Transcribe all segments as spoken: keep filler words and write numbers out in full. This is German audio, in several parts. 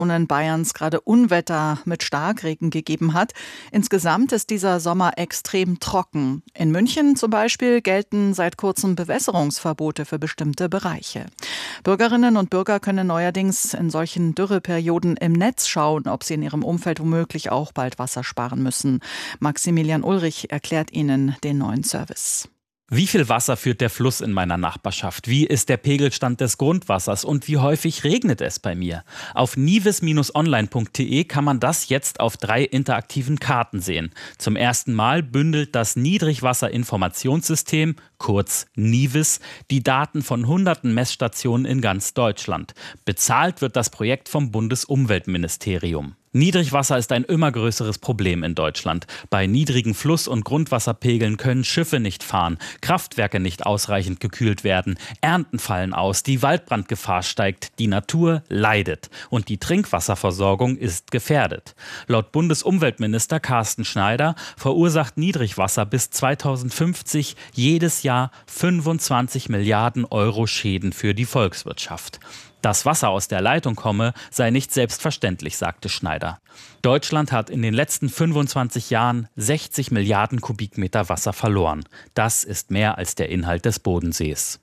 und in Bayern es gerade Unwetter mit Starkregen gegeben hat. Insgesamt ist dieser Sommer extrem trocken. In München zum Beispiel gelten seit kurzem Bewässerungsverbote für bestimmte Bereiche. Bürgerinnen und Bürger können neuerdings in solchen Dürreperioden im Netz schauen, ob sie in ihrem Umfeld womöglich auch bald Wasser sparen müssen. Maximilian Ulrich erklärt Ihnen den neuen Service. Wie viel Wasser führt der Fluss in meiner Nachbarschaft? Wie ist der Pegelstand des Grundwassers? Und wie häufig regnet es bei mir? Auf nivis Bindestrich online punkt de kann man das jetzt auf drei interaktiven Karten sehen. Zum ersten Mal bündelt das Niedrigwasserinformationssystem, kurz NIVIS, die Daten von hunderten Messstationen in ganz Deutschland. Bezahlt wird das Projekt vom Bundesumweltministerium. Niedrigwasser ist ein immer größeres Problem in Deutschland. Bei niedrigen Fluss- und Grundwasserpegeln können Schiffe nicht fahren, Kraftwerke nicht ausreichend gekühlt werden, Ernten fallen aus, die Waldbrandgefahr steigt, die Natur leidet und die Trinkwasserversorgung ist gefährdet. Laut Bundesumweltminister Carsten Schneider verursacht Niedrigwasser bis zweitausendfünfzig jedes Jahr fünfundzwanzig Milliarden Euro Schäden für die Volkswirtschaft. Dass Wasser aus der Leitung komme, sei nicht selbstverständlich, sagte Schneider. Deutschland hat in den letzten fünfundzwanzig Jahren sechzig Milliarden Kubikmeter Wasser verloren. Das ist mehr als der Inhalt des Bodensees.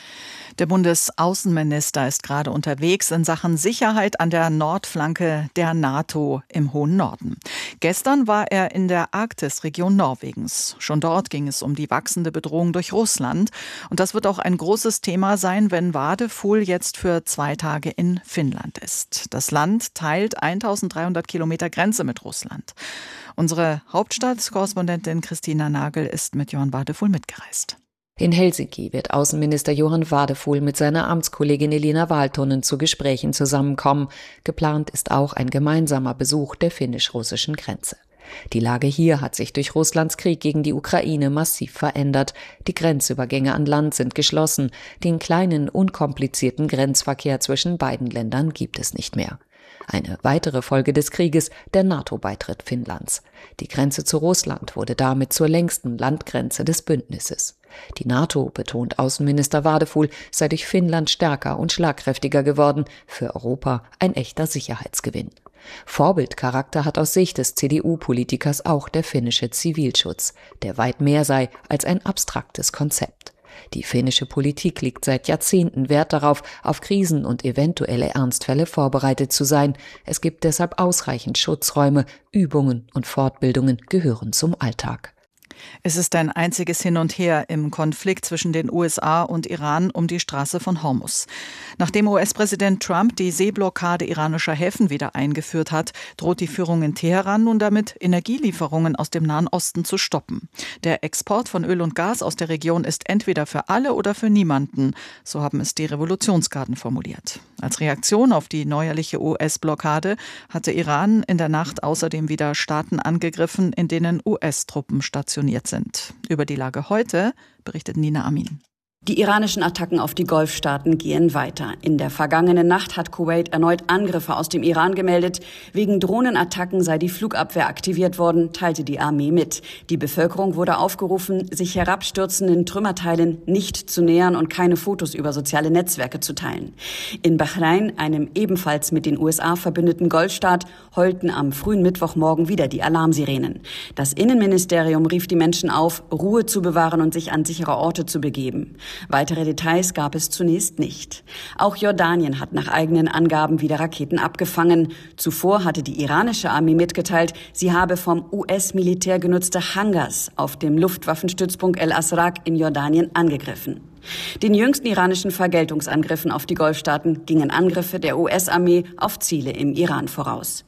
Der Bundesaußenminister ist gerade unterwegs in Sachen Sicherheit an der Nordflanke der NATO im hohen Norden. Gestern war er in der Arktisregion Norwegens. Schon dort ging es um die wachsende Bedrohung durch Russland. Und das wird auch ein großes Thema sein, wenn Vardø jetzt für zwei Tage in Finnland ist. Das Land teilt eintausenddreihundert Kilometer Grenze mit Russland. Unsere Hauptstadtkorrespondentin Christina Nagel ist mit Johann Vardø mitgereist. In Helsinki wird Außenminister Johann Vardø mit seiner Amtskollegin Elina Valtonen zu Gesprächen zusammenkommen. Geplant ist auch ein gemeinsamer Besuch der finnisch-russischen Grenze. Die Lage hier hat sich durch Russlands Krieg gegen die Ukraine massiv verändert. Die Grenzübergänge an Land sind geschlossen. Den kleinen, unkomplizierten Grenzverkehr zwischen beiden Ländern gibt es nicht mehr. Eine weitere Folge des Krieges, der NATO-Beitritt Finnlands. Die Grenze zu Russland wurde damit zur längsten Landgrenze des Bündnisses. Die NATO, betont Außenminister Vardø, sei durch Finnland stärker und schlagkräftiger geworden, für Europa ein echter Sicherheitsgewinn. Vorbildcharakter hat aus Sicht des C D U-Politikers auch der finnische Zivilschutz, der weit mehr sei als ein abstraktes Konzept. Die finnische Politik legt seit Jahrzehnten Wert darauf, auf Krisen und eventuelle Ernstfälle vorbereitet zu sein. Es gibt deshalb ausreichend Schutzräume, Übungen und Fortbildungen gehören zum Alltag. Es ist ein einziges Hin und Her im Konflikt zwischen den U S A und Iran um die Straße von Hormuz. Nachdem U S-Präsident Trump die Seeblockade iranischer Häfen wieder eingeführt hat, droht die Führung in Teheran nun damit, Energielieferungen aus dem Nahen Osten zu stoppen. Der Export von Öl und Gas aus der Region ist entweder für alle oder für niemanden, so haben es die Revolutionsgarden formuliert. Als Reaktion auf die neuerliche U S-Blockade hatte Iran in der Nacht außerdem wieder Staaten angegriffen, in denen U S-Truppen stationiert sind. Über die Lage heute berichtet Nina Amin. Die iranischen Attacken auf die Golfstaaten gehen weiter. In der vergangenen Nacht hat Kuwait erneut Angriffe aus dem Iran gemeldet. Wegen Drohnenattacken sei die Flugabwehr aktiviert worden, teilte die Armee mit. Die Bevölkerung wurde aufgerufen, sich herabstürzenden Trümmerteilen nicht zu nähern und keine Fotos über soziale Netzwerke zu teilen. In Bahrain, einem ebenfalls mit den U S A verbündeten Golfstaat, heulten am frühen Mittwochmorgen wieder die Alarmsirenen. Das Innenministerium rief die Menschen auf, Ruhe zu bewahren und sich an sichere Orte zu begeben. Weitere Details gab es zunächst nicht. Auch Jordanien hat nach eigenen Angaben wieder Raketen abgefangen. Zuvor hatte die iranische Armee mitgeteilt, sie habe vom U S-Militär genutzte Hangars auf dem Luftwaffenstützpunkt El Asraq in Jordanien angegriffen. Den jüngsten iranischen Vergeltungsangriffen auf die Golfstaaten gingen Angriffe der U S-Armee auf Ziele im Iran voraus.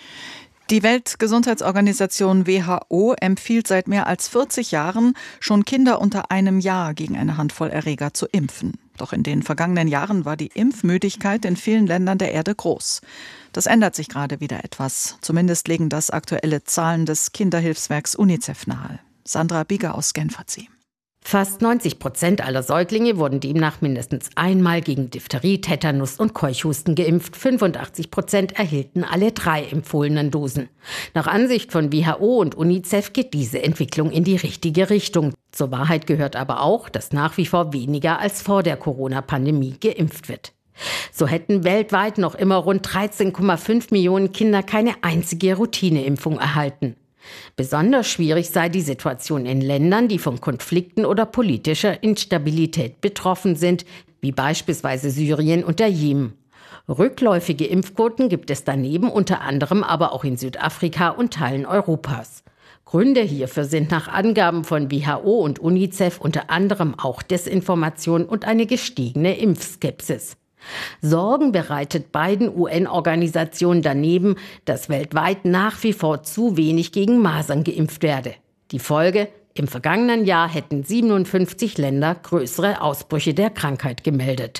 Die Weltgesundheitsorganisation W H O empfiehlt seit mehr als vierzig Jahren, schon Kinder unter einem Jahr gegen eine Handvoll Erreger zu impfen. Doch in den vergangenen Jahren war die Impfmüdigkeit in vielen Ländern der Erde groß. Das ändert sich gerade wieder etwas. Zumindest legen das aktuelle Zahlen des Kinderhilfswerks UNICEF nahe. Sandra Bieger aus Genf hat sie. Fast neunzig Prozent aller Säuglinge wurden demnach mindestens einmal gegen Diphtherie, Tetanus und Keuchhusten geimpft. fünfundachtzig Prozent erhielten alle drei empfohlenen Dosen. Nach Ansicht von W H O und UNICEF geht diese Entwicklung in die richtige Richtung. Zur Wahrheit gehört aber auch, dass nach wie vor weniger als vor der Corona-Pandemie geimpft wird. So hätten weltweit noch immer rund dreizehn Komma fünf Millionen Kinder keine einzige Routineimpfung erhalten. Besonders schwierig sei die Situation in Ländern, die von Konflikten oder politischer Instabilität betroffen sind, wie beispielsweise Syrien und der Jemen. Rückläufige Impfquoten gibt es daneben unter anderem aber auch in Südafrika und Teilen Europas. Gründe hierfür sind nach Angaben von W H O und UNICEF unter anderem auch Desinformation und eine gestiegene Impfskepsis. Sorgen bereitet beiden U N-Organisationen daneben, dass weltweit nach wie vor zu wenig gegen Masern geimpft werde. Die Folge: Im vergangenen Jahr hätten siebenundfünfzig Länder größere Ausbrüche der Krankheit gemeldet.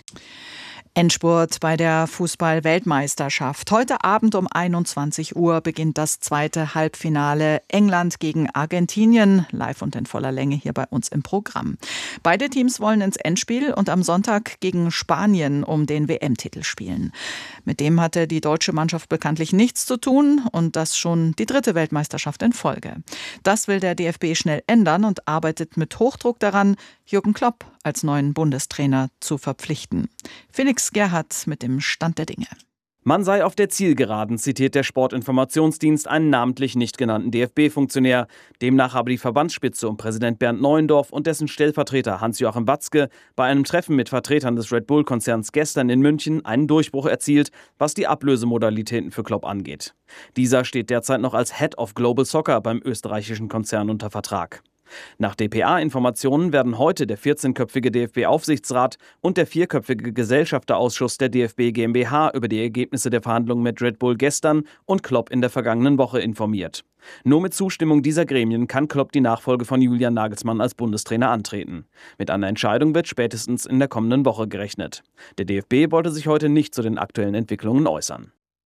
Endspurt bei der Fußball-Weltmeisterschaft. Heute Abend um einundzwanzig Uhr beginnt das zweite Halbfinale England gegen Argentinien. Live und in voller Länge hier bei uns im Programm. Beide Teams wollen ins Endspiel und am Sonntag gegen Spanien um den W M-Titel spielen. Mit dem hatte die deutsche Mannschaft bekanntlich nichts zu tun und das schon die dritte Weltmeisterschaft in Folge. Das will der D F B schnell ändern und arbeitet mit Hochdruck daran, Jürgen Klopp als neuen Bundestrainer zu verpflichten. Felix Gerhardt mit dem Stand der Dinge. Man sei auf der Zielgeraden, zitiert der Sportinformationsdienst einen namentlich nicht genannten D F B-Funktionär. Demnach habe die Verbandsspitze um Präsident Bernd Neuendorf und dessen Stellvertreter Hans-Joachim Watzke bei einem Treffen mit Vertretern des Red Bull-Konzerns gestern in München einen Durchbruch erzielt, was die Ablösemodalitäten für Klopp angeht. Dieser steht derzeit noch als Head of Global Soccer beim österreichischen Konzern unter Vertrag. Nach D P A-Informationen werden heute der vierzehnköpfige D F B-Aufsichtsrat und der vierköpfige Gesellschafterausschuss der D F B GmbH über die Ergebnisse der Verhandlungen mit Red Bull gestern und Klopp in der vergangenen Woche informiert. Nur mit Zustimmung dieser Gremien kann Klopp die Nachfolge von Julian Nagelsmann als Bundestrainer antreten. Mit einer Entscheidung wird spätestens in der kommenden Woche gerechnet. Der D F B wollte sich heute nicht zu den aktuellen Entwicklungen äußern.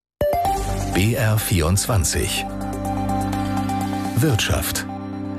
B R vierundzwanzig Wirtschaft.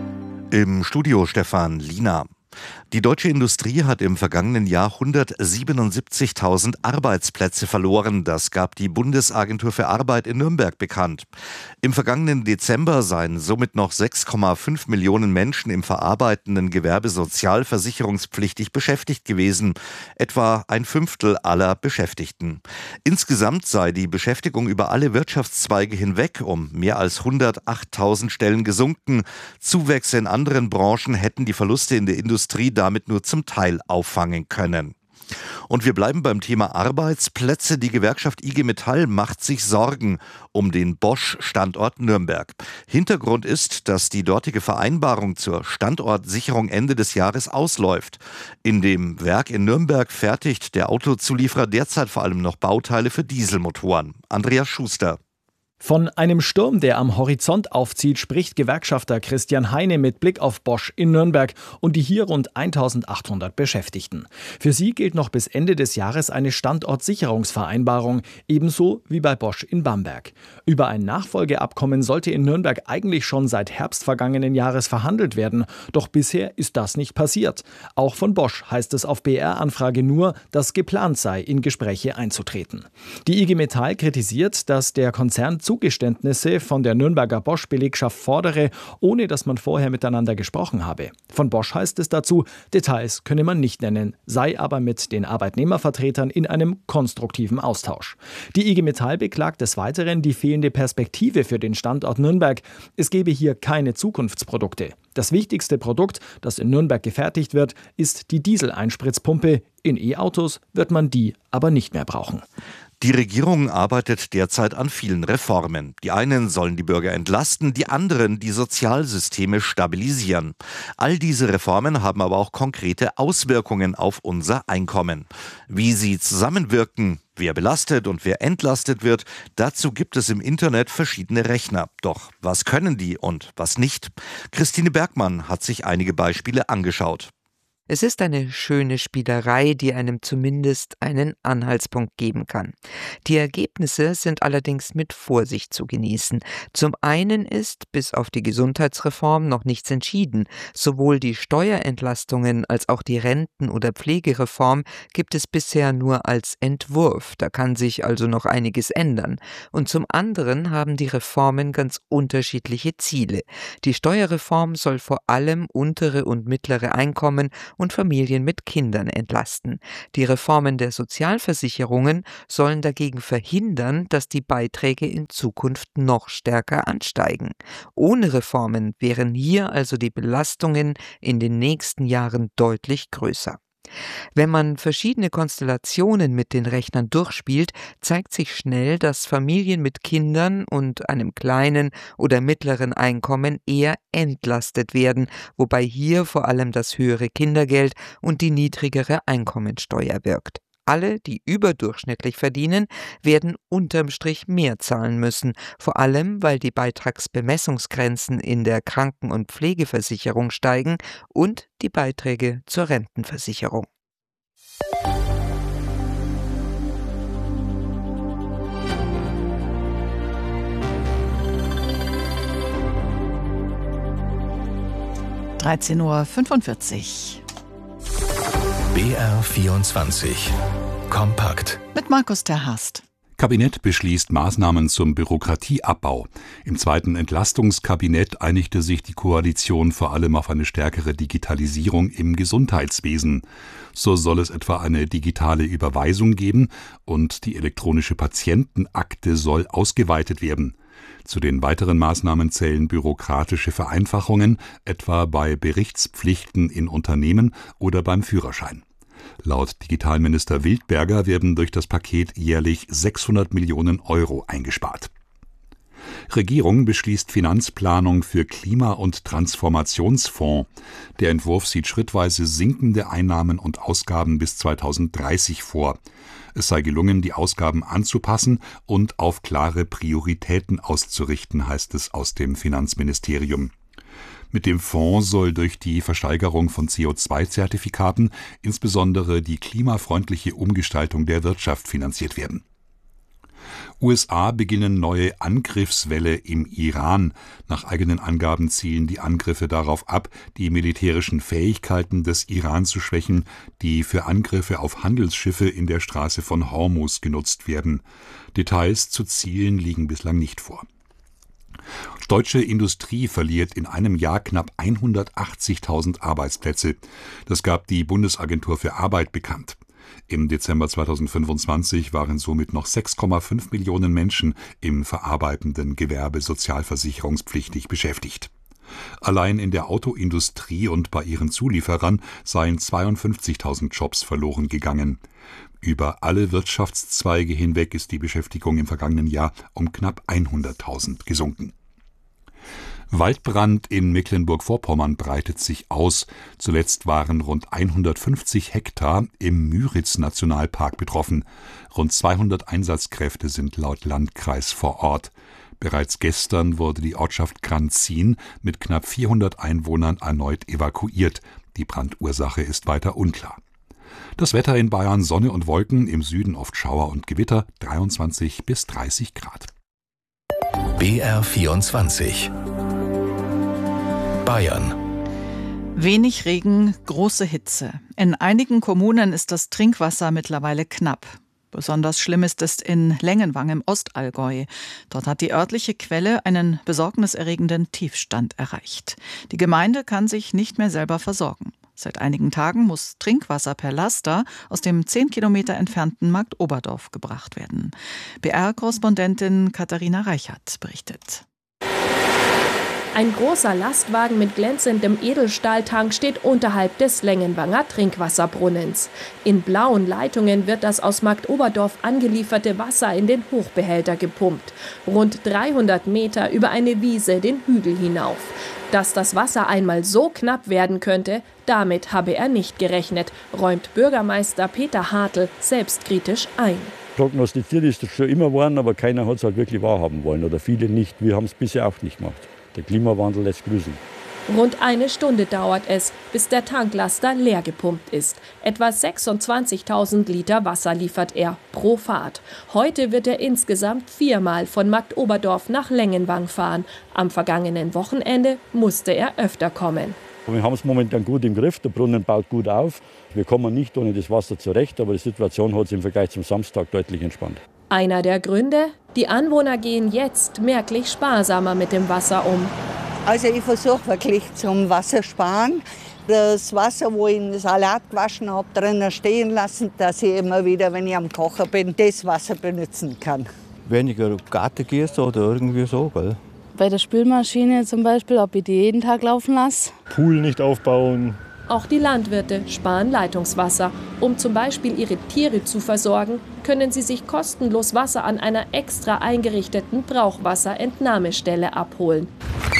Im Studio Stefan Liener. Die deutsche Industrie hat im vergangenen Jahr hundertsiebenundsiebzigtausend Arbeitsplätze verloren. Das gab die Bundesagentur für Arbeit in Nürnberg bekannt. Im vergangenen Dezember seien somit noch sechs Komma fünf Millionen Menschen im verarbeitenden Gewerbe sozialversicherungspflichtig beschäftigt gewesen. Etwa ein Fünftel aller Beschäftigten. Insgesamt sei die Beschäftigung über alle Wirtschaftszweige hinweg um mehr als hundertachttausend Stellen gesunken. Zuwächse in anderen Branchen hätten die Verluste in der Industrie damit nur zum Teil auffangen können. Und wir bleiben beim Thema Arbeitsplätze. Die Gewerkschaft I G Metall macht sich Sorgen um den Bosch-Standort Nürnberg. Hintergrund ist, dass die dortige Vereinbarung zur Standortsicherung Ende des Jahres ausläuft. In dem Werk in Nürnberg fertigt der Autozulieferer derzeit vor allem noch Bauteile für Dieselmotoren. Andreas Schuster. Von einem Sturm, der am Horizont aufzieht, spricht Gewerkschafter Christian Heine mit Blick auf Bosch in Nürnberg und die hier rund eintausendachthundert Beschäftigten. Für sie gilt noch bis Ende des Jahres eine Standortsicherungsvereinbarung, ebenso wie bei Bosch in Bamberg. Über ein Nachfolgeabkommen sollte in Nürnberg eigentlich schon seit Herbst vergangenen Jahres verhandelt werden, doch bisher ist das nicht passiert. Auch von Bosch heißt es auf B R-Anfrage nur, dass geplant sei, in Gespräche einzutreten. Die I G Metall kritisiert, dass der Konzern Zugeständnisse von der Nürnberger Bosch-Belegschaft fordere, ohne dass man vorher miteinander gesprochen habe. Von Bosch heißt es dazu, Details könne man nicht nennen, sei aber mit den Arbeitnehmervertretern in einem konstruktiven Austausch. Die I G Metall beklagt des Weiteren die fehlende Perspektive für den Standort Nürnberg. Es gebe hier keine Zukunftsprodukte. Das wichtigste Produkt, das in Nürnberg gefertigt wird, ist die Dieseleinspritzpumpe. In E-Autos wird man die aber nicht mehr brauchen. Die Regierung arbeitet derzeit an vielen Reformen. Die einen sollen die Bürger entlasten, die anderen die Sozialsysteme stabilisieren. All diese Reformen haben aber auch konkrete Auswirkungen auf unser Einkommen. Wie sie zusammenwirken, wer belastet und wer entlastet wird, dazu gibt es im Internet verschiedene Rechner. Doch was können die und was nicht? Christine Bergmann hat sich einige Beispiele angeschaut. Es ist eine schöne Spielerei, die einem zumindest einen Anhaltspunkt geben kann. Die Ergebnisse sind allerdings mit Vorsicht zu genießen. Zum einen ist, bis auf die Gesundheitsreform, noch nichts entschieden. Sowohl die Steuerentlastungen als auch die Renten- oder Pflegereform gibt es bisher nur als Entwurf. Da kann sich also noch einiges ändern. Und zum anderen haben die Reformen ganz unterschiedliche Ziele. Die Steuerreform soll vor allem untere und mittlere Einkommen und Familien mit Kindern entlasten. Die Reformen der Sozialversicherungen sollen dagegen verhindern, dass die Beiträge in Zukunft noch stärker ansteigen. Ohne Reformen wären hier also die Belastungen in den nächsten Jahren deutlich größer. Wenn man verschiedene Konstellationen mit den Rechnern durchspielt, zeigt sich schnell, dass Familien mit Kindern und einem kleinen oder mittleren Einkommen eher entlastet werden, wobei hier vor allem das höhere Kindergeld und die niedrigere Einkommensteuer wirkt. Alle, die überdurchschnittlich verdienen, werden unterm Strich mehr zahlen müssen, vor allem weil die Beitragsbemessungsgrenzen in der Kranken- und Pflegeversicherung steigen und die Beiträge zur Rentenversicherung. dreizehn Uhr fünfundvierzig. B R vierundzwanzig. Kompakt. Mit Markus Terhast. Kabinett beschließt Maßnahmen zum Bürokratieabbau. Im zweiten Entlastungskabinett einigte sich die Koalition vor allem auf eine stärkere Digitalisierung im Gesundheitswesen. So soll es etwa eine digitale Überweisung geben und die elektronische Patientenakte soll ausgeweitet werden. Zu den weiteren Maßnahmen zählen bürokratische Vereinfachungen, etwa bei Berichtspflichten in Unternehmen oder beim Führerschein. Laut Digitalminister Wildberger werden durch das Paket jährlich sechshundert Millionen Euro eingespart. Regierung beschließt Finanzplanung für Klima- und Transformationsfonds. Der Entwurf sieht schrittweise sinkende Einnahmen und Ausgaben bis zweitausenddreißig vor. Es sei gelungen, die Ausgaben anzupassen und auf klare Prioritäten auszurichten, heißt es aus dem Finanzministerium. Mit dem Fonds soll durch die Versteigerung von C O zwei Zertifikaten insbesondere die klimafreundliche Umgestaltung der Wirtschaft finanziert werden. U S A beginnen neue Angriffswelle im Iran. Nach eigenen Angaben zielen die Angriffe darauf ab, die militärischen Fähigkeiten des Iran zu schwächen, die für Angriffe auf Handelsschiffe in der Straße von Hormuz genutzt werden. Details zu Zielen liegen bislang nicht vor. Deutsche Industrie verliert in einem Jahr knapp hundertachtzigtausend Arbeitsplätze. Das gab die Bundesagentur für Arbeit bekannt. Im Dezember zweitausendfünfundzwanzig waren somit noch sechs Komma fünf Millionen Menschen im verarbeitenden Gewerbe sozialversicherungspflichtig beschäftigt. Allein in der Autoindustrie und bei ihren Zulieferern seien zweiundfünfzigtausend Jobs verloren gegangen. Über alle Wirtschaftszweige hinweg ist die Beschäftigung im vergangenen Jahr um knapp hunderttausend gesunken. Waldbrand in Mecklenburg-Vorpommern breitet sich aus. Zuletzt waren rund hundertfünfzig Hektar im Müritz-Nationalpark betroffen. Rund zweihundert Einsatzkräfte sind laut Landkreis vor Ort. Bereits gestern wurde die Ortschaft Granzin mit knapp vierhundert Einwohnern erneut evakuiert. Die Brandursache ist weiter unklar. Das Wetter in Bayern: Sonne und Wolken, im Süden oft Schauer und Gewitter, dreiundzwanzig bis dreißig Grad. B R vierundzwanzig. Bayern. Wenig Regen, große Hitze. In einigen Kommunen ist das Trinkwasser mittlerweile knapp. Besonders schlimm ist es in Lengenwang im Ostallgäu. Dort hat die örtliche Quelle einen besorgniserregenden Tiefstand erreicht. Die Gemeinde kann sich nicht mehr selber versorgen. Seit einigen Tagen muss Trinkwasser per Laster aus dem zehn Kilometer entfernten Marktoberdorf gebracht werden. B R-Korrespondentin Katharina Reichert berichtet. Ein großer Lastwagen mit glänzendem Edelstahltank steht unterhalb des Lengenwanger Trinkwasserbrunnens. In blauen Leitungen wird das aus Marktoberdorf angelieferte Wasser in den Hochbehälter gepumpt. Rund dreihundert Meter über eine Wiese den Hügel hinauf. Dass das Wasser einmal so knapp werden könnte, damit habe er nicht gerechnet, räumt Bürgermeister Peter Hartl selbstkritisch ein. Prognostiziert ist es schon immer geworden, aber keiner hat es halt wirklich wahrhaben wollen oder viele nicht. Wir haben es bisher auch nicht gemacht. Der Klimawandel lässt grüßen. Rund eine Stunde dauert es, bis der Tanklaster leer gepumpt ist. Etwa sechsundzwanzigtausend Liter Wasser liefert er pro Fahrt. Heute wird er insgesamt viermal von Marktoberdorf nach Lengenwang fahren. Am vergangenen Wochenende musste er öfter kommen. Wir haben es momentan gut im Griff, der Brunnen baut gut auf. Wir kommen nicht ohne das Wasser zurecht, aber die Situation hat sich im Vergleich zum Samstag deutlich entspannt. Einer der Gründe? Die Anwohner gehen jetzt merklich sparsamer mit dem Wasser um. Also ich versuche wirklich zum Wassersparen, Das Wasser, wo ich den Salat gewaschen habe, drinnen stehen lassen, dass ich immer wieder, wenn ich am Kochen bin, das Wasser benutzen kann. Weniger Garten gehst oder irgendwie so, gell? Bei der Spülmaschine zum Beispiel, ob ich die jeden Tag laufen lasse. Pool nicht aufbauen. Auch die Landwirte sparen Leitungswasser. Um zum Beispiel ihre Tiere zu versorgen, können sie sich kostenlos Wasser an einer extra eingerichteten Brauchwasserentnahmestelle abholen.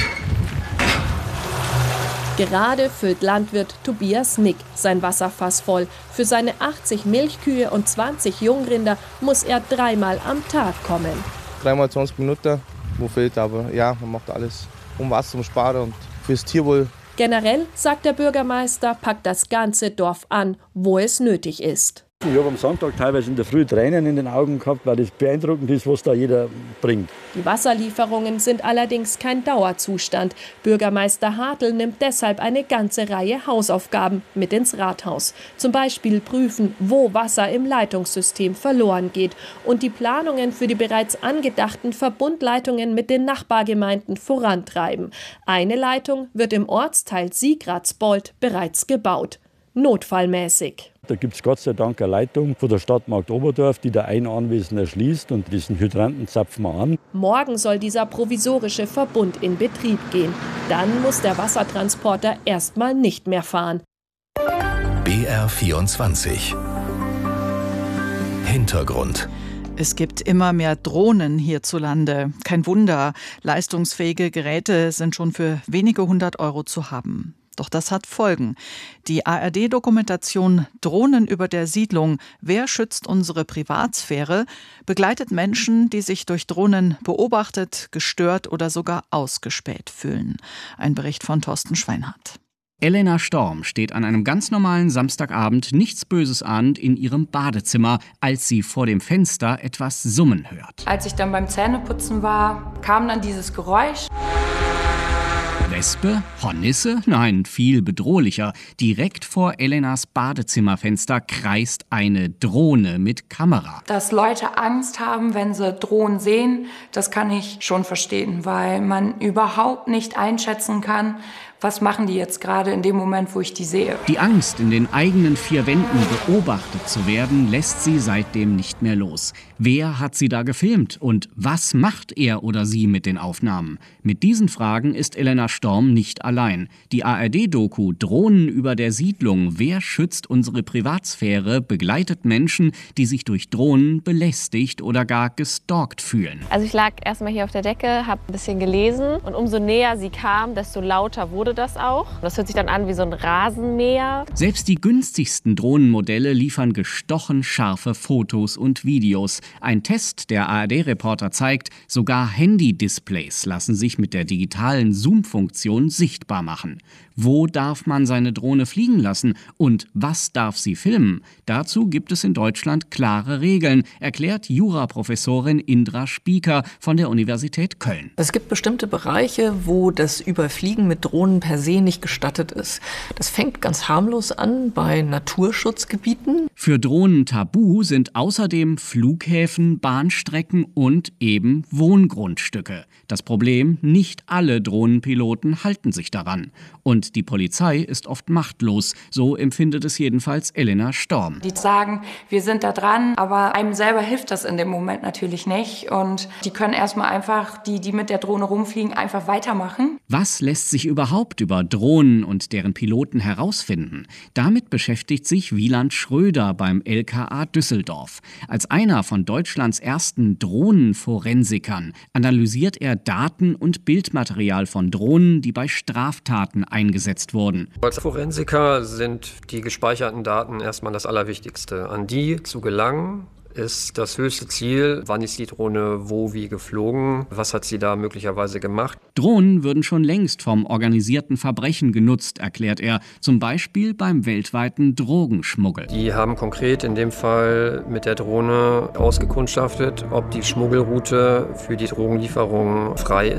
Gerade füllt Landwirt Tobias Nick sein Wasserfass voll. Für seine achtzig Milchkühe und zwanzig Jungrinder muss er dreimal am Tag kommen. Dreimal zwanzig Minuten, wo fehlt, aber ja, man macht alles, um Wasser zu sparen und fürs Tierwohl. Generell, sagt der Bürgermeister, packt das ganze Dorf an, wo es nötig ist. Ich habe am Sonntag teilweise in der Früh Tränen in den Augen gehabt, weil das beeindruckend ist, was da jeder bringt. Die Wasserlieferungen sind allerdings kein Dauerzustand. Bürgermeister Hartl nimmt deshalb eine ganze Reihe Hausaufgaben mit ins Rathaus. Zum Beispiel prüfen, wo Wasser im Leitungssystem verloren geht und die Planungen für die bereits angedachten Verbundleitungen mit den Nachbargemeinden vorantreiben. Eine Leitung wird im Ortsteil Siegratsbold bereits gebaut. Notfallmäßig. Da gibt es Gott sei Dank eine Leitung von der Stadt Marktoberdorf, die da ein Anwesen erschließt und diesen Hydranten zapfen wir an. Morgen soll dieser provisorische Verbund in Betrieb gehen. Dann muss der Wassertransporter erstmal nicht mehr fahren. B R vierundzwanzig Hintergrund. Es gibt immer mehr Drohnen hierzulande. Kein Wunder, leistungsfähige Geräte sind schon für wenige hundert Euro zu haben. Doch das hat Folgen. Die A R D-Dokumentation Drohnen über der Siedlung – Wer schützt unsere Privatsphäre? Begleitet Menschen, die sich durch Drohnen beobachtet, gestört oder sogar ausgespäht fühlen. Ein Bericht von Thorsten Schweinhardt. Elena Storm steht an einem ganz normalen Samstagabend nichts Böses ahnend in ihrem Badezimmer, als sie vor dem Fenster etwas summen hört. Als ich dann beim Zähneputzen war, kam dann dieses Geräusch. Wespe? Hornisse? Nein, viel bedrohlicher. Direkt vor Elenas Badezimmerfenster kreist eine Drohne mit Kamera. Dass Leute Angst haben, wenn sie Drohnen sehen, das kann ich schon verstehen, weil man überhaupt nicht einschätzen kann, was machen die jetzt gerade in dem Moment, wo ich die sehe. Die Angst, in den eigenen vier Wänden beobachtet zu werden, lässt sie seitdem nicht mehr los. Wer hat sie da gefilmt und was macht er oder sie mit den Aufnahmen? Mit diesen Fragen ist Elena Storm nicht allein. Die A R D-Doku Drohnen über der Siedlung – Wer schützt unsere Privatsphäre? Begleitet Menschen, die sich durch Drohnen belästigt oder gar gestalkt fühlen. Also ich lag erstmal hier auf der Decke, habe ein bisschen gelesen und umso näher sie kam, desto lauter wurde das auch. Das hört sich dann an wie so ein Rasenmäher. Selbst die günstigsten Drohnenmodelle liefern gestochen scharfe Fotos und Videos. Ein Test der A R D-Reporter zeigt, sogar Handy-Displays lassen sich mit der digitalen Zoom-Funktion sichtbar machen. Wo darf man seine Drohne fliegen lassen und was darf sie filmen? Dazu gibt es in Deutschland klare Regeln, erklärt Juraprofessorin Indra Spieker von der Universität Köln. Es gibt bestimmte Bereiche, wo das Überfliegen mit Drohnen per se nicht gestattet ist. Das fängt ganz harmlos an bei Naturschutzgebieten. Für Drohnen tabu sind außerdem Flughäfen, Bahnstrecken und eben Wohngrundstücke. Das Problem, nicht alle Drohnenpiloten halten sich daran. Und die Polizei ist oft machtlos, so empfindet es jedenfalls Elena Storm. Die sagen, wir sind da dran, aber einem selber hilft das in dem Moment natürlich nicht. Und die können erstmal einfach, die, die mit der Drohne rumfliegen, einfach weitermachen. Was lässt sich überhaupt über Drohnen und deren Piloten herausfinden? Damit beschäftigt sich Wieland Schröder beim L K A Düsseldorf. Als einer von Deutschlands ersten Drohnenforensikern analysiert er Daten und Bildmaterial von Drohnen, die bei Straftaten eingesetzt wurden. Als Forensiker sind die gespeicherten Daten erstmal das Allerwichtigste. An die zu gelangen ist das höchste Ziel. Wann ist die Drohne wo wie geflogen? Was hat sie da möglicherweise gemacht? Drohnen würden schon längst vom organisierten Verbrechen genutzt, erklärt er. Zum Beispiel beim weltweiten Drogenschmuggel. Die haben konkret in dem Fall mit der Drohne ausgekundschaftet, ob die Schmuggelroute für die Drogenlieferung frei ist.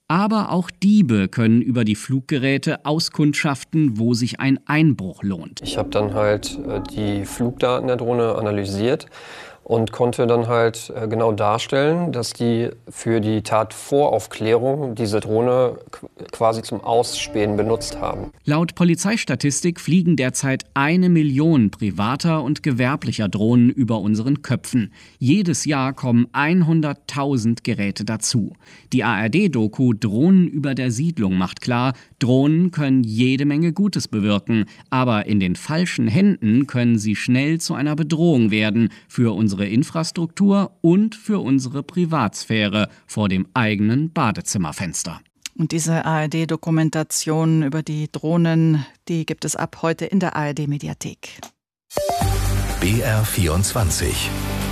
Aber auch Diebe können über die Fluggeräte auskundschaften, wo sich ein Einbruch lohnt. Ich habe dann halt die Flugdaten der Drohne analysiert und konnte dann halt genau darstellen, dass die für die Tatvoraufklärung diese Drohne quasi zum Ausspähen benutzt haben. Laut Polizeistatistik fliegen derzeit eine Million privater und gewerblicher Drohnen über unseren Köpfen. Jedes Jahr kommen hunderttausend Geräte dazu. Die A R D-Doku Drohnen über der Siedlung macht klar, Drohnen können jede Menge Gutes bewirken, aber in den falschen Händen können sie schnell zu einer Bedrohung werden für unsere Infrastruktur und für unsere Privatsphäre vor dem eigenen Badezimmerfenster. Und diese A R D-Dokumentation über die Drohnen, die gibt es ab heute in der A R D-Mediathek. B R vierundzwanzig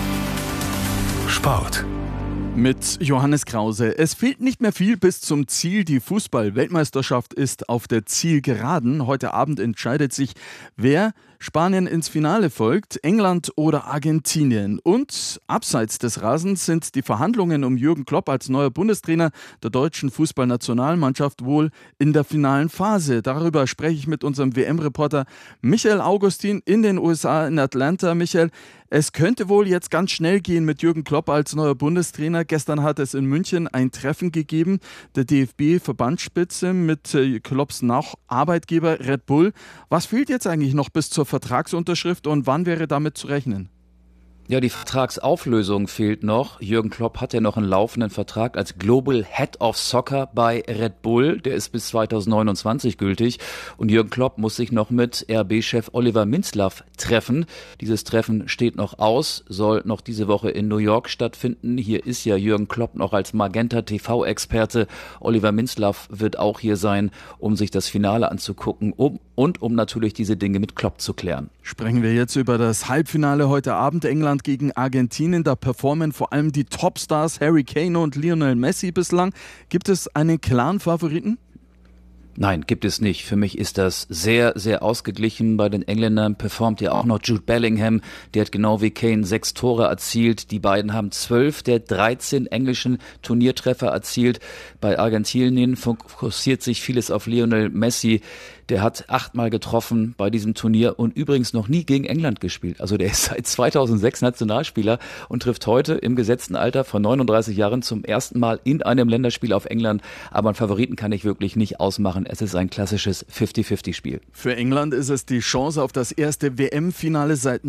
Sport. Mit Johannes Krause. Es fehlt nicht mehr viel bis zum Ziel. Die Fußball-Weltmeisterschaft ist auf der Zielgeraden. Heute Abend entscheidet sich, wer Spanien ins Finale folgt, England oder Argentinien. Und abseits des Rasens sind die Verhandlungen um Jürgen Klopp als neuer Bundestrainer der deutschen Fußballnationalmannschaft wohl in der finalen Phase. Darüber spreche ich mit unserem W M-Reporter Michael Augustin in den U S A in Atlanta. Michael, es könnte wohl jetzt ganz schnell gehen mit Jürgen Klopp als neuer Bundestrainer. Gestern hat es in München ein Treffen gegeben, der D F B-Verbandsspitze mit Klopps Nacharbeitgeber Red Bull. Was fehlt jetzt eigentlich noch bis zur Vertragsunterschrift und wann wäre damit zu rechnen? Ja, die Vertragsauflösung fehlt noch. Jürgen Klopp hat ja noch einen laufenden Vertrag als Global Head of Soccer bei Red Bull. Der ist bis zweitausendneunundzwanzig gültig. Und Jürgen Klopp muss sich noch mit R B-Chef Oliver Minzlaff treffen. Dieses Treffen steht noch aus, soll noch diese Woche in New York stattfinden. Hier ist ja Jürgen Klopp noch als Magenta-T V-Experte. Oliver Minzlaff wird auch hier sein, um sich das Finale anzugucken um, und um natürlich diese Dinge mit Klopp zu klären. Sprechen wir jetzt über das Halbfinale heute Abend. England gegen Argentinien. Da performen vor allem die Topstars Harry Kane und Lionel Messi bislang. Gibt es einen klaren Favoriten? Nein, gibt es nicht. Für mich ist das sehr, sehr ausgeglichen. Bei den Engländern performt ja auch noch Jude Bellingham. Der hat genau wie Kane sechs Tore erzielt. Die beiden haben zwölf der dreizehn englischen Turniertreffer erzielt. Bei Argentinien fokussiert sich vieles auf Lionel Messi. Der hat achtmal getroffen bei diesem Turnier und übrigens noch nie gegen England gespielt. Also der ist seit zweitausendsechs Nationalspieler und trifft heute im gesetzten Alter von neununddreißig Jahren zum ersten Mal in einem Länderspiel auf England. Aber einen Favoriten kann ich wirklich nicht ausmachen. Es ist ein klassisches fünfzig fünfzig Spiel. Für England ist es die Chance auf das erste W M-Finale seit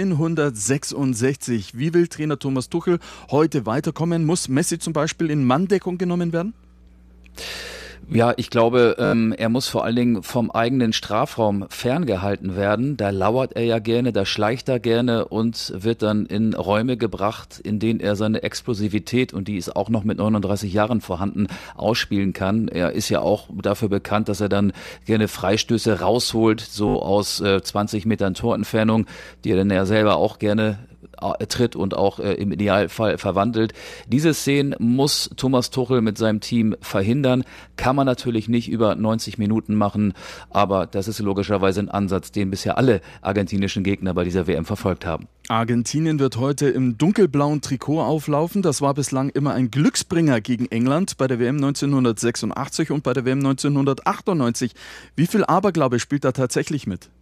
neunzehnhundertsechsundsechzig. Wie will Trainer Thomas Tuchel heute weiterkommen? Muss Messi zum Beispiel in Manndeckung genommen werden? Ja, ich glaube, ähm, er muss vor allen Dingen vom eigenen Strafraum ferngehalten werden. Da lauert er ja gerne, da schleicht er gerne und wird dann in Räume gebracht, in denen er seine Explosivität, und die ist auch noch mit neununddreißig Jahren vorhanden, ausspielen kann. Er ist ja auch dafür bekannt, dass er dann gerne Freistöße rausholt, so aus äh, zwanzig Metern Torentfernung, die er dann ja selber auch gerne tritt und auch äh, im Idealfall verwandelt. Diese Szenen muss Thomas Tuchel mit seinem Team verhindern. Kann man natürlich nicht über neunzig Minuten machen, aber das ist logischerweise ein Ansatz, den bisher alle argentinischen Gegner bei dieser W M verfolgt haben. Argentinien wird heute im dunkelblauen Trikot auflaufen. Das war bislang immer ein Glücksbringer gegen England bei der W M neunzehnhundertsechsundachtzig und bei der W M neunzehnhundertachtundneunzig. Wie viel Aberglaube spielt da tatsächlich mit?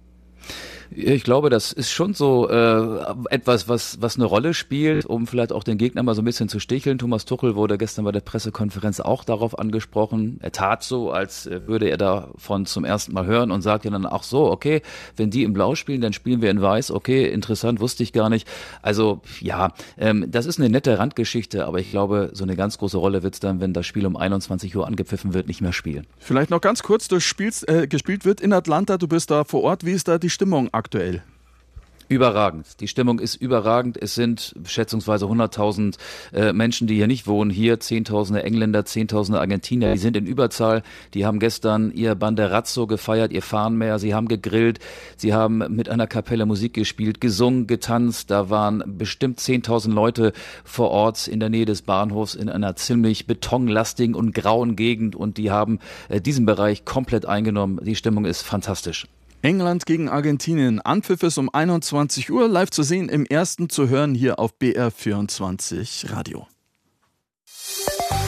Ich glaube, das ist schon so äh, etwas, was was eine Rolle spielt, um vielleicht auch den Gegner mal so ein bisschen zu sticheln. Thomas Tuchel wurde gestern bei der Pressekonferenz auch darauf angesprochen. Er tat so, als würde er davon zum ersten Mal hören und sagte dann auch so, okay, wenn die in Blau spielen, dann spielen wir in Weiß. Okay, interessant, wusste ich gar nicht. Also ja, ähm, das ist eine nette Randgeschichte, aber ich glaube, so eine ganz große Rolle wird es dann, wenn das Spiel um einundzwanzig Uhr angepfiffen wird, nicht mehr spielen. Vielleicht noch ganz kurz, das Spiel äh, gespielt wird in Atlanta. Du bist da vor Ort. Wie ist da die Stimmung aktuell? Überragend. Die Stimmung ist überragend. Es sind schätzungsweise hunderttausend äh, Menschen, die hier nicht wohnen. Hier Zehntausende Engländer, Zehntausende Argentinier. Die sind in Überzahl. Die haben gestern ihr Banderazzo gefeiert, ihr Fahnenmeer. Sie haben gegrillt. Sie haben mit einer Kapelle Musik gespielt, gesungen, getanzt. Da waren bestimmt zehntausend Leute vor Ort in der Nähe des Bahnhofs in einer ziemlich betonlastigen und grauen Gegend. Und die haben äh, diesen Bereich komplett eingenommen. Die Stimmung ist fantastisch. England gegen Argentinien. Anpfiff ist um einundzwanzig Uhr. Live zu sehen, im ersten zu hören hier auf B R vierundzwanzig Radio. B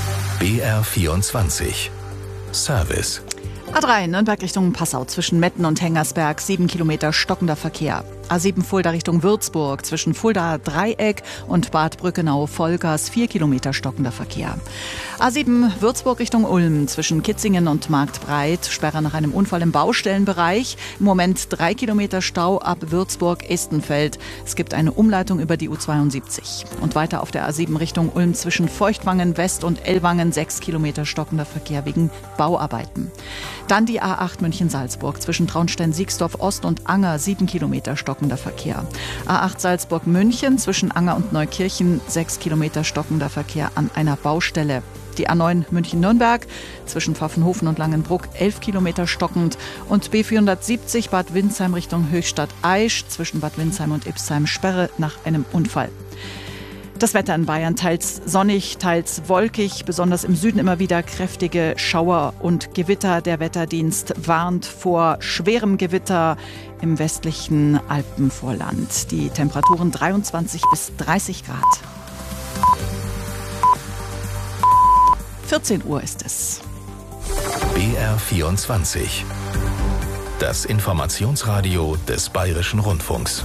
B R vierundzwanzig. Service. A drei Nürnberg Richtung Passau zwischen Metten und Hengersberg, sieben Kilometer stockender Verkehr. A sieben Fulda Richtung Würzburg zwischen Fulda Dreieck und Bad Brückenau-Vollgas, vier Kilometer stockender Verkehr. A sieben Würzburg Richtung Ulm zwischen Kitzingen und Marktbreit, Sperre nach einem Unfall im Baustellenbereich. Im Moment drei Kilometer Stau ab Würzburg-Estenfeld. Es gibt eine Umleitung über die U zweiundsiebzig. Und weiter auf der A sieben Richtung Ulm zwischen Feuchtwangen West und Ellwangen, sechs Kilometer stockender Verkehr wegen Bauarbeiten. Dann die A acht München-Salzburg zwischen Traunstein-Siegsdorf Ost und Anger, sieben Kilometer stockender Verkehr. A acht Salzburg-München zwischen Anger und Neukirchen, sechs Kilometer stockender Verkehr an einer Baustelle. Die A neun München-Nürnberg zwischen Pfaffenhofen und Langenbruck, elf Kilometer stockend. Und B vierhundertsiebzig Bad Windsheim Richtung Höchstadt-Aisch zwischen Bad Windsheim und Ipsheim, Sperre nach einem Unfall. Das Wetter in Bayern teils sonnig, teils wolkig, besonders im Süden immer wieder kräftige Schauer und Gewitter. Der Wetterdienst warnt vor schwerem Gewitter im westlichen Alpenvorland. Die Temperaturen dreiundzwanzig bis dreißig Grad. vierzehn Uhr ist es. B R vierundzwanzig. Das Informationsradio des Bayerischen Rundfunks.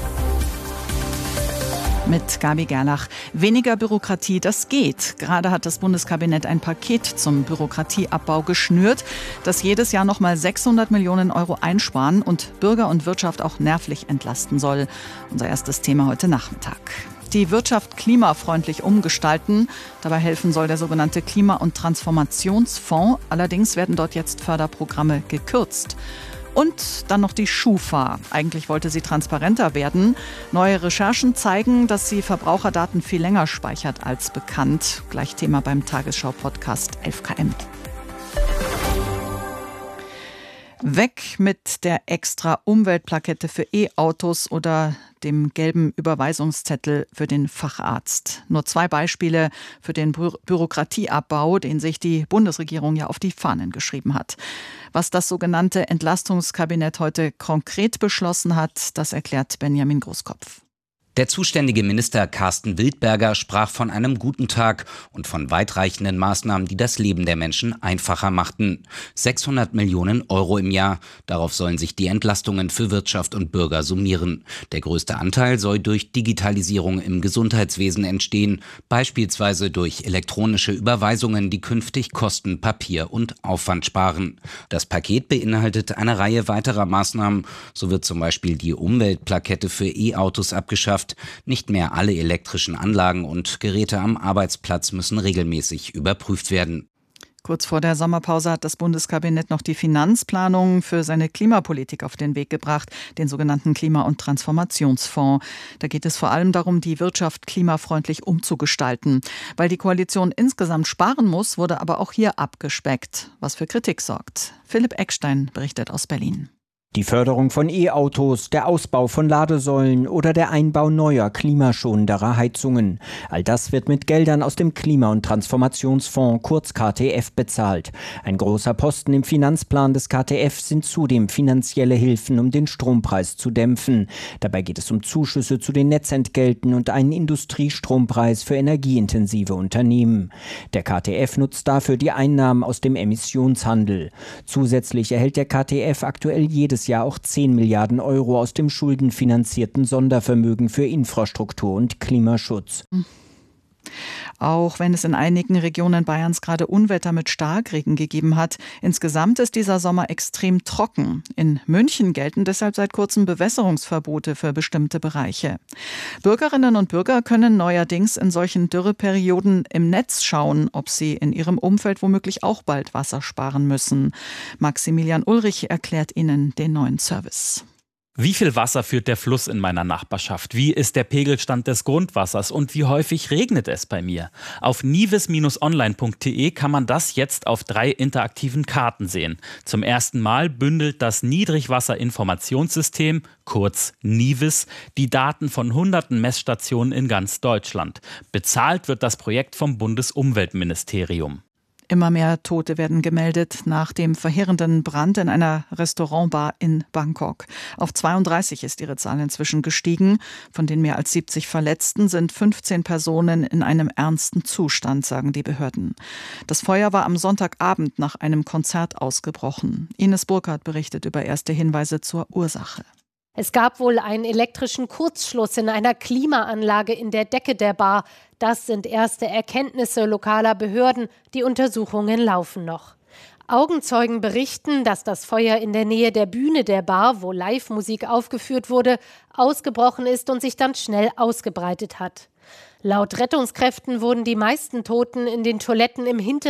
Mit Gabi Gerlach. Weniger Bürokratie, das geht. Gerade hat das Bundeskabinett ein Paket zum Bürokratieabbau geschnürt, das jedes Jahr noch mal sechshundert Millionen Euro einsparen und Bürger und Wirtschaft auch nervlich entlasten soll. Unser erstes Thema heute Nachmittag. Die Wirtschaft klimafreundlich umgestalten. Dabei helfen soll der sogenannte Klima- und Transformationsfonds. Allerdings werden dort jetzt Förderprogramme gekürzt. Und dann noch die Schufa. Eigentlich wollte sie transparenter werden. Neue Recherchen zeigen, dass sie Verbraucherdaten viel länger speichert als bekannt. Gleich Thema beim Tagesschau-Podcast elf K M. Weg mit der extra Umweltplakette für E-Autos oder dem gelben Überweisungszettel für den Facharzt. Nur zwei Beispiele für den Bü- Bürokratieabbau, den sich die Bundesregierung ja auf die Fahnen geschrieben hat. Was das sogenannte Entlastungskabinett heute konkret beschlossen hat, das erklärt Benjamin Großkopf. Der zuständige Minister Carsten Wildberger sprach von einem guten Tag und von weitreichenden Maßnahmen, die das Leben der Menschen einfacher machten. sechshundert Millionen Euro im Jahr. Darauf sollen sich die Entlastungen für Wirtschaft und Bürger summieren. Der größte Anteil soll durch Digitalisierung im Gesundheitswesen entstehen, beispielsweise durch elektronische Überweisungen, die künftig Kosten, Papier und Aufwand sparen. Das Paket beinhaltet eine Reihe weiterer Maßnahmen. So wird zum Beispiel die Umweltplakette für E-Autos abgeschafft. Nicht mehr alle elektrischen Anlagen und Geräte am Arbeitsplatz müssen regelmäßig überprüft werden. Kurz vor der Sommerpause hat das Bundeskabinett noch die Finanzplanung für seine Klimapolitik auf den Weg gebracht, den sogenannten Klima- und Transformationsfonds. Da geht es vor allem darum, die Wirtschaft klimafreundlich umzugestalten. Weil die Koalition insgesamt sparen muss, wurde aber auch hier abgespeckt, was für Kritik sorgt. Philipp Eckstein berichtet aus Berlin. Die Förderung von E-Autos, der Ausbau von Ladesäulen oder der Einbau neuer, klimaschonenderer Heizungen. All das wird mit Geldern aus dem Klima- und Transformationsfonds, kurz K T F, bezahlt. Ein großer Posten im Finanzplan des K T F sind zudem finanzielle Hilfen, um den Strompreis zu dämpfen. Dabei geht es um Zuschüsse zu den Netzentgelten und einen Industriestrompreis für energieintensive Unternehmen. Der K T F nutzt dafür die Einnahmen aus dem Emissionshandel. Zusätzlich erhält der K T F aktuell jedes Jahr auch zehn Milliarden Euro aus dem schuldenfinanzierten Sondervermögen für Infrastruktur und Klimaschutz. Auch wenn es in einigen Regionen Bayerns gerade Unwetter mit Starkregen gegeben hat, insgesamt ist dieser Sommer extrem trocken. In München gelten deshalb seit kurzem Bewässerungsverbote für bestimmte Bereiche. Bürgerinnen und Bürger können neuerdings in solchen Dürreperioden im Netz schauen, ob sie in ihrem Umfeld womöglich auch bald Wasser sparen müssen. Maximilian Ulrich erklärt Ihnen den neuen Service. Wie viel Wasser führt der Fluss in meiner Nachbarschaft? Wie ist der Pegelstand des Grundwassers? Und wie häufig regnet es bei mir? Auf nivis Bindestrich online Punkt de kann man das jetzt auf drei interaktiven Karten sehen. Zum ersten Mal bündelt das Niedrigwasserinformationssystem, kurz NIWIS, die Daten von hunderten Messstationen in ganz Deutschland. Bezahlt wird das Projekt vom Bundesumweltministerium. Immer mehr Tote werden gemeldet nach dem verheerenden Brand in einer Restaurantbar in Bangkok. Auf zweiunddreißig ist ihre Zahl inzwischen gestiegen. Von den mehr als siebzig Verletzten sind fünfzehn Personen in einem ernsten Zustand, sagen die Behörden. Das Feuer war am Sonntagabend nach einem Konzert ausgebrochen. Ines Burkhardt berichtet über erste Hinweise zur Ursache. Es gab wohl einen elektrischen Kurzschluss in einer Klimaanlage in der Decke der Bar. Das sind erste Erkenntnisse lokaler Behörden. Die Untersuchungen laufen noch. Augenzeugen berichten, dass das Feuer in der Nähe der Bühne der Bar, wo Live-Musik aufgeführt wurde, ausgebrochen ist und sich dann schnell ausgebreitet hat. Laut Rettungskräften wurden die meisten Toten in den Toiletten im hinteren